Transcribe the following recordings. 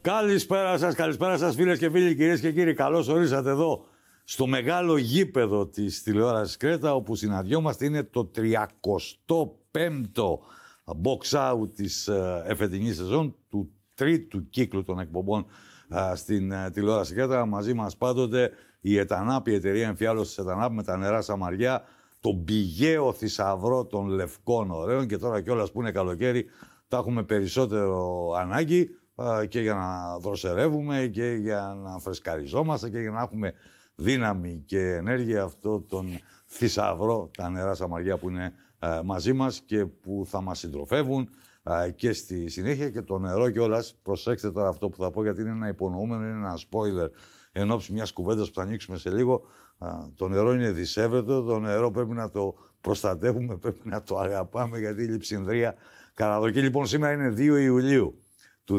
Καλησπέρα σας φίλες και φίλοι, κυρίες και κύριοι. Καλώς ορίσατε εδώ στο μεγάλο γήπεδο της τηλεόρασης Κρέτα, όπου συναντιόμαστε. Είναι το 35ο box out της εφετινής σεζόν, του τρίτου κύκλου των εκπομπών στην τηλεόραση Κρέτα. Μαζί μας πάντοτε η ΕΤΑΝΑΠ, η εταιρεία εμφιάλωσης ΕΤΑΝΑΠ με τα νερά Σαμαριά, τον πηγαίο θησαυρό των λευκών ωραίων, και τώρα κιόλας που είναι καλοκαίρι τα έχουμε περισσότερο ανάγκη και για να δροσερεύουμε και για να φρεσκαριζόμαστε και για να έχουμε δύναμη και ενέργεια, αυτό τον θησαυρό, τα νερά Σαμαριά που είναι μαζί μας και που θα μας συντροφεύουν και στη συνέχεια. Και το νερό κιόλας, προσέξτε τώρα αυτό που θα πω, γιατί είναι ένα υπονοούμενο, είναι ένα spoiler εν ώψη μιας κουβέντας που θα ανοίξουμε σε λίγο. Το νερό είναι δισεύρετο, το νερό πρέπει να το προστατεύουμε, πρέπει να το αγαπάμε, γιατί η λειψινδρία καταδοκεί. Λοιπόν, σήμερα είναι 2 Ιουλίου του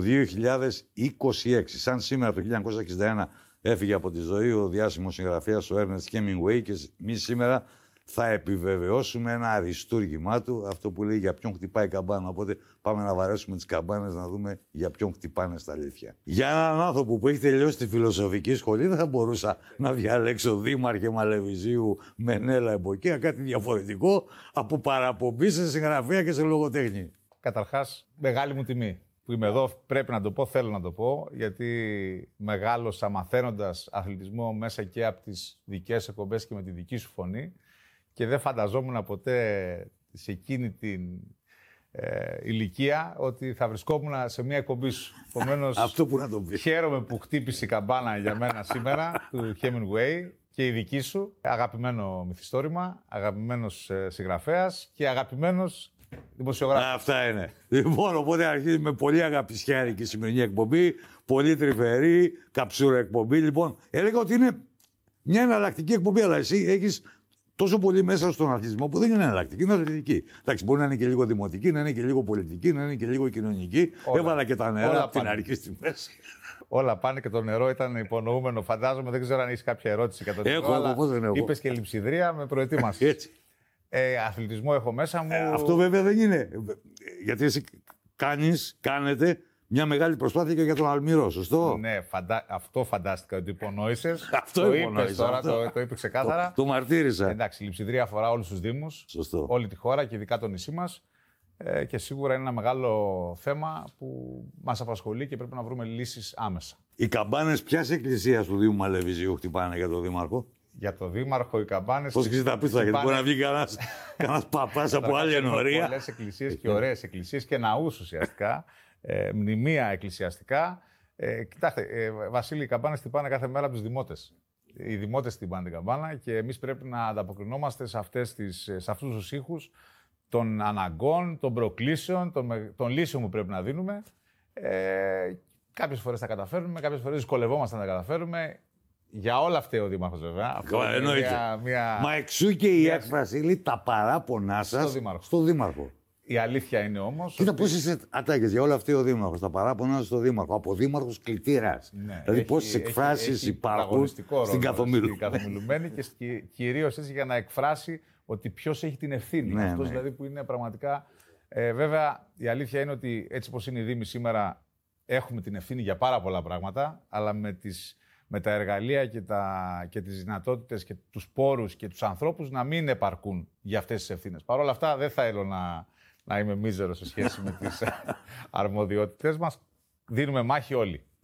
2026. Σαν σήμερα το 1961 έφυγε από τη ζωή ο διάσημος συγγραφέας ο Ernest Hemingway, και εμείς σήμερα θα επιβεβαιώσουμε ένα αριστούργημά του, αυτό που λέει για ποιον χτυπάει η καμπάνα. Οπότε πάμε να βαρέσουμε τις καμπάνες να δούμε για ποιον χτυπάνε στα αλήθεια. Για έναν άνθρωπο που έχει τελειώσει τη φιλοσοφική σχολή, δεν θα μπορούσα να διαλέξω δήμαρχε Μαλεβιζίου Μενέλα Εμποκία, κάτι διαφορετικό από παραπομπή σε συγγραφέα και σε λογοτέχνη. Καταρχάς, μεγάλη μου τιμή που είμαι εδώ, πρέπει να το πω, θέλω να το πω, γιατί μεγάλωσα μαθαίνοντας αθλητισμό μέσα και από τις δικές εκπομπές και με τη δική σου φωνή, και δεν φανταζόμουν ποτέ σε εκείνη την ηλικία ότι θα βρισκόμουν σε μια εκπομπή σου. Επομένως, αυτό που να το πει. Χαίρομαι που χτύπησε η καμπάνα για μένα σήμερα του Hemingway και η δική σου. Αγαπημένο μυθιστόρημα, αγαπημένος συγγραφέας και αγαπημένος δημοσιογράφος. Αυτά είναι. Λοιπόν, οπότε αρχίζει με πολύ αγαπησιάρικη η σημερινή εκπομπή, πολύ τρυφερή, καψούρα εκπομπή. Λοιπόν, έλεγα ότι είναι μια εναλλακτική εκπομπή, αλλά εσύ έχεις τόσο πολύ μέσα στον αθλητισμό που δεν είναι εναλλακτική, είναι αθλητική. Εντάξει, μπορεί να είναι και λίγο δημοτική, να είναι και λίγο πολιτική, να είναι και λίγο κοινωνική. Έβαλα και τα νερά από την αρχή στη μέση. Όλα πάνε, και το νερό ήταν υπονοούμενο, φαντάζομαι. Δεν ξέρω αν έχεις κάποια ερώτηση για το νερό. Αλλά είπες και λειψιδρία, με προετοίμασες. Έτσι. Αθλητισμό έχω μέσα μου. Αυτό βέβαια δεν είναι. Γιατί εσύ κάνετε μια μεγάλη προσπάθεια και για τον Αλμυρό, σωστό? Ναι, αυτό φαντάστηκα ότι υπονόησες. Αυτό είπες τώρα, το είπε ξεκάθαρα. Το μαρτύρησα. Εντάξει, η λειψιδρία αφορά όλους τους δήμους, σωστό, όλη τη χώρα και ειδικά το νησί μας. Και σίγουρα είναι ένα μεγάλο θέμα που μας απασχολεί και πρέπει να βρούμε λύσεις άμεσα. Οι καμπάνες ποιας εκκλησίας του Δήμου Μαλεβιζίου χτυπάνε για τον Δήμαρχο? Για τον Δήμαρχο οι καμπάνες. Πώς ξέρεις τα πίσω, γιατί μπορεί να βγει κανένας παπάς από άλλη ενορία. Πολλές εκκλησίες και ωραίες εκκλησίες και ναούς ουσιαστικά. Μνημεία εκκλησιαστικά. Κοιτάξτε, Βασίλη, οι καμπάνες χτυπάνε κάθε μέρα από τους δημότες. Οι δημότες χτυπάνε την καμπάνα και εμείς πρέπει να ανταποκρινόμαστε σε αυτούς τους ήχους των αναγκών, των προκλήσεων, των λύσεων που πρέπει να δίνουμε. Κάποιες φορές τα καταφέρνουμε, κάποιες φορές δυσκολευόμαστε να τα καταφέρουμε. Για όλα φταίει ο Δήμαρχος, βέβαια. Μα εξού και η έκφραση λέει τα παράπονά σας στο Δήμαρχο. Η αλήθεια είναι όμως. Κοίτα πώς είσαι ατάκες, για όλα φταίει ο Δήμαρχος. Τα παράπονά σας στο Δήμαρχο. Από Δήμαρχος κλητήρας. Ναι, δηλαδή πόσες εκφράσεις υπάρχουν στην καθομιλουμένη και κυρίως έτσι για να εκφράσει ότι ποιος έχει την ευθύνη. Ναι, αυτός ναι. δηλαδή που είναι πραγματικά. Βέβαια, η αλήθεια είναι ότι έτσι πως είναι οι Δήμοι σήμερα, έχουμε την ευθύνη για πάρα πολλά πράγματα, αλλά με τα εργαλεία και τις δυνατότητες και τους πόρους και τους ανθρώπους να μην επαρκούν για αυτές τις ευθύνες. Παρ' όλα αυτά, δεν θέλω να είμαι μίζερος σε σχέση με τις αρμοδιότητες μας. Δίνουμε μάχη όλοι.